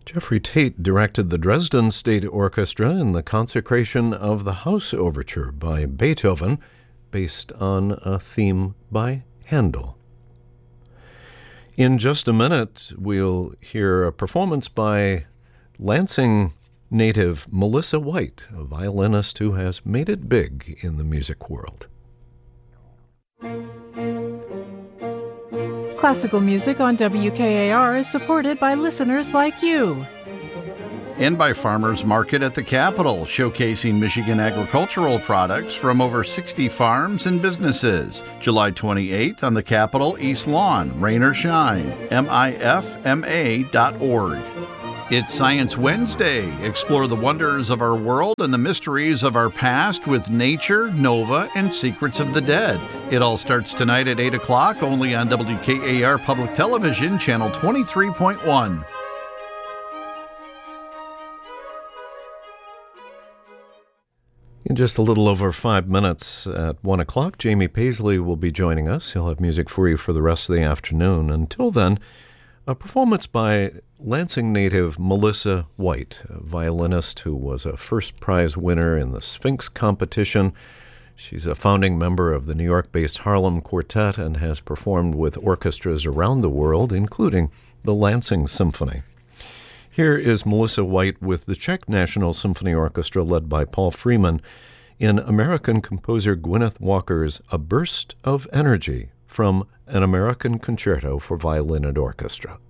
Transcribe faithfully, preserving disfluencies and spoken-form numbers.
Jeffrey Tate directed the Dresden State Orchestra in the consecration of the House Overture by Beethoven, based on a theme by Handel. In just a minute, we'll hear a performance by Lansing native Melissa White, a violinist who has made it big in the music world. Classical music on W K A R is supported by listeners like you. And by Farmers Market at the Capitol, showcasing Michigan agricultural products from over sixty farms and businesses. July twenty-eighth on the Capitol East Lawn, rain or shine, M I F M A dot org. It's Science Wednesday. Explore the wonders of our world and the mysteries of our past with Nature, Nova, and Secrets of the Dead. It all starts tonight at eight o'clock, only on W K A R Public Television, Channel twenty-three point one. In just a little over five minutes at one o'clock, Jamie Paisley will be joining us. He'll have music for you for the rest of the afternoon. Until then, a performance by Lansing native Melissa White, a violinist who was a first prize winner in the Sphinx competition. She's a founding member of the New York-based Harlem Quartet and has performed with orchestras around the world, including the Lansing Symphony. Here is Melissa White with the Czech National Symphony Orchestra led by Paul Freeman in American composer Gwyneth Walker's A Burst of Energy from an American Concerto for Violin and Orchestra.